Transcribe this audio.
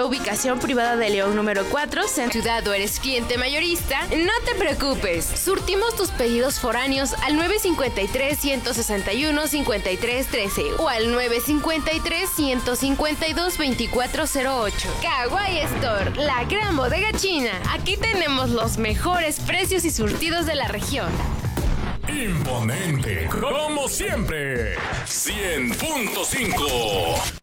ubicación Privada de León número 4, Ciudad o eres cliente mayorista, no te preocupes. Surtimos tus pedidos foráneos al 953-161-5313 o al 953-152-2408. Kawaii Store, la gran bodega china. Aquí tenemos los mejores precios y surtidos de la región. Imponente, como siempre. 100.5